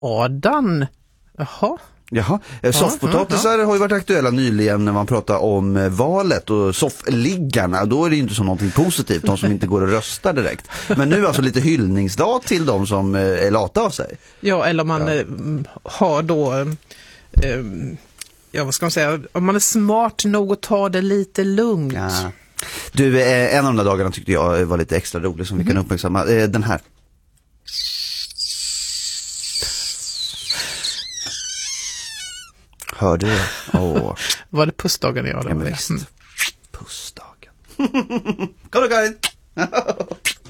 Adan. Jaha. Jaha, soffpotatisar har ju varit aktuella nyligen när man pratar om valet och soffliggarna. Då är det ju inte som någonting positivt, de som inte går och röstar direkt. Men nu alltså lite hyllningsdag till de som är lata av sig. Ja, eller man har då... vad ska man säga? Om man är smart nog att ta det lite lugnt. Ja. Du, en av de där dagarna tyckte jag var lite extra rolig som vi kan uppmärksamma. Den här. Hörde du det? Var det pussdagen? Ja, men visst. Pussdagen. Kom då, Karin!